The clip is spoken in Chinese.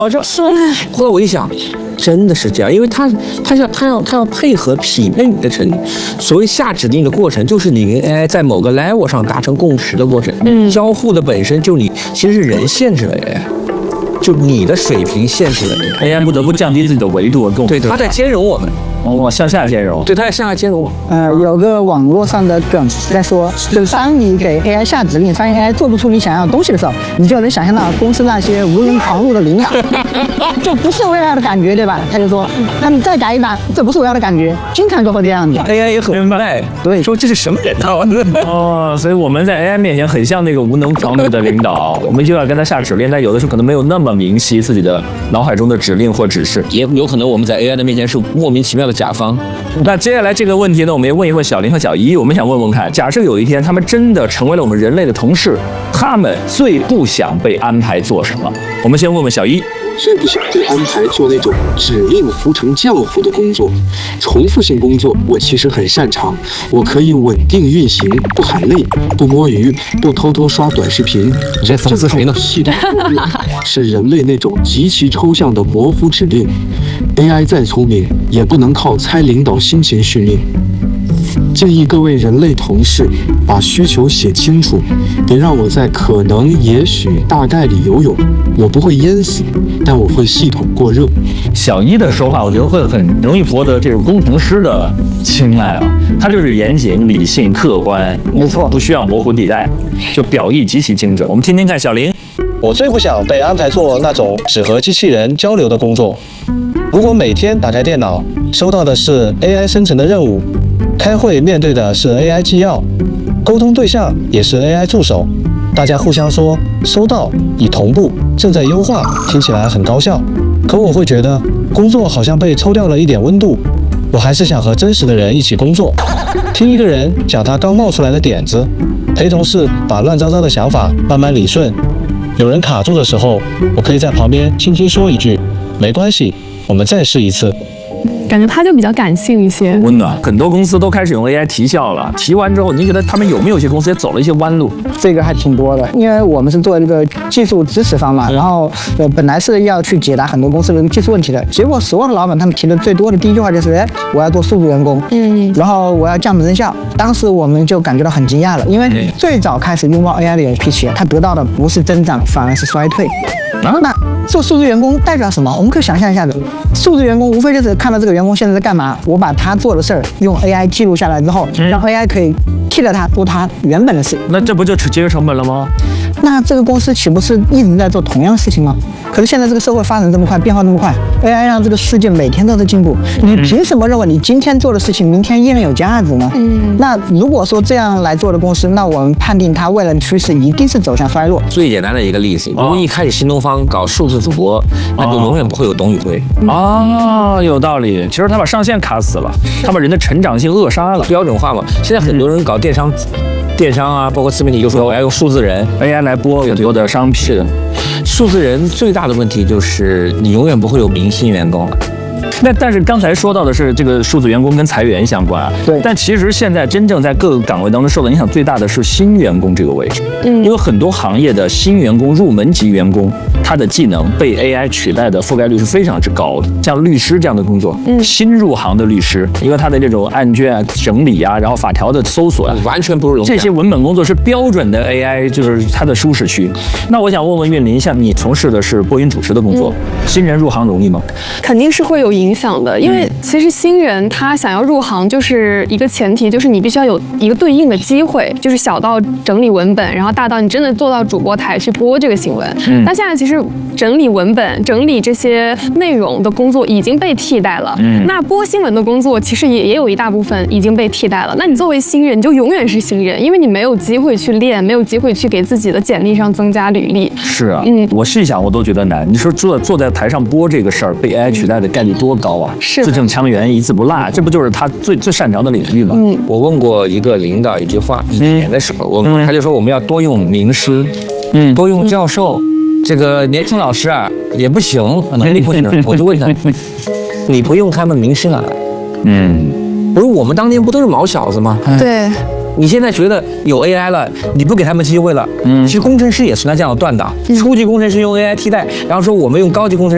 后来我一想，真的是这样，因为他要配合匹配你的成绩。所谓下指令的过程，就是你跟 AI 在某个 level 上达成共识的过程。交互的本身就你其实是人限制了 AI。就你的水平限制了 AI 不得不降低自己的维度， 对，它在兼容我们。 向下兼容， 对，它在向下兼容。 有个网络上的梗在说，就是当你给 AI 下指令，发现 AI 做不出你想要的东西的时候，你就能想象到公司那些无人狂怒的领导，这不是我要的感觉，对吧？他就说，那你再改一版，这不是我要的感觉，经常就会这样子。 AI 也很明白，对，说这是什么人啊？ 所以我们在 AI 面前很像那个无能狂怒的领导，我们就要跟他下指令，但有的时候可能没有那么明晰自己的脑海中的指令或指示， 也有可能我们在 AI 的面前是莫名其妙的甲方。 那接下来这个问题呢，我们也问一问小林和小一，我们想问问看，假设有一天他们真的成为了我们人类的同事，他们最不想被安排做什么？我们先问问小一。 最不想被安排做那种指令服成浆糊的工作，重复性工作我其实很擅长，我可以稳定运行，不喊累，不摸鱼，不偷偷刷短视频。 你在讽刺谁呢？ 系统是人类那种极其抽象的模糊指令 ，AI 再聪明也不能靠猜领导心情训练。建议各位人类同事把需求写清楚，别让我在可能、也许、大概里游泳。我不会淹死，但我会系统过热。 小一的说话，我觉得会很容易博得这种工程师的青睐啊。他就是严谨、理性、客观， 没错， 不需要模糊地带，就表意极其精准。我们听听看小林。 我最不想被安排做那种只和机器人交流的工作。如果每天打开电脑，收到的是 AI 生成的任务，开会面对的是 AI 纪要，沟通对象也是 AI 助手，大家互相说收到、已同步、正在优化，听起来很高效。可我会觉得工作好像被抽掉了一点温度，我还是想和真实的人一起工作，听一个人讲他刚冒出来的点子，陪同事把乱糟糟的想法慢慢理顺。有人卡住的时候，我可以在旁边轻轻说一句，没关系，我们再试一次。 感觉他就比较感性一些， 温暖。很多公司都开始用 AI 提效了，提完之后，你觉得他们有没有一些公司也走了一些弯路？ 这个还挺多的，因为我们是做这个技术支持方嘛，然后本来是要去解答很多公司的技术问题的，结果所有的老板他们提的最多的第一句话就是，我要做数字员工，然后我要降本增效。当时我们就感觉到很惊讶了，因为最早开始拥抱 AI 的批企业，它得到的不是增长，反而是衰退。那做数字员工代表什么？我们可以想象一下的，数字员工无非就是看到这个员工现在在干嘛，我把他做的事儿用 AI 记录下来之后，让 AI 可以替了他做他原本的事。 那这不就节约成本了吗？ 那这个公司岂不是一直在做同样的事情吗？可是现在这个社会发展这么快，变化这么快 ，AI 让这个世界每天都在进步，你凭什么认为你今天做的事情，明天依然有价值呢？那如果说这样来做的公司，那我们判定它未来的趋势一定是走向衰落。 最简单的一个例子，如果一开始新东方搞数字主播，那就永远不会有董宇辉。 有道理。其实他把上线卡死了，他把人的成长性扼杀了。 标准化嘛，现在很多人搞电商啊，包括自媒体，就说我要用数字人 AI 来播很多的商品。 是的，数字人最大的问题就是你永远不会有明星员工了。 但是刚才说到的是这个数字员工跟裁员相关， 对。 但其实现在真正在各个岗位当中受到影响最大的是新员工这个位置，因为很多行业的新员工、入门级员工，他的技能被 AI 取代的覆盖率是非常之高的。像律师这样的工作，新入行的律师，因为他的这种案卷啊、整理啊，然后法条的搜索啊， 完全不是这些文本工作是标准的 AI， 就是他的舒适区。那我想问问韵林，像你从事的是播音主持的工作，新人入行容易吗？ 肯定是会有影响的，因为其实新人他想要入行，就是一个前提，就是你必须要有一个对应的机会，就是小到整理文本，然后大到你真的坐到主播台去播这个新闻。但现在其实整理文本、整理这些内容的工作已经被替代了。那播新闻的工作其实也有一大部分已经被替代了。那你作为新人，你就永远是新人，因为你没有机会去练，没有机会去给自己的简历上增加履历。 是啊，我细想我都觉得难。你说坐在台上播这个事儿，被 AI 取代的概率多高啊？ 是字正腔圆，一字不落，这不就是他最擅长的领域吗？ 我问过一个领导一句话，以前的时候，他就说我们要多用名师，多用教授，这个年轻老师啊也不行，能力不行。我就问他，你不用他们名师哪来？不是我们当年不都是毛小子吗？ 对。 你现在觉得有 AI 了，你不给他们机会了，其实工程师也存在这样的断档，初级工程师用 AI 替代，然后说我们用高级工程师。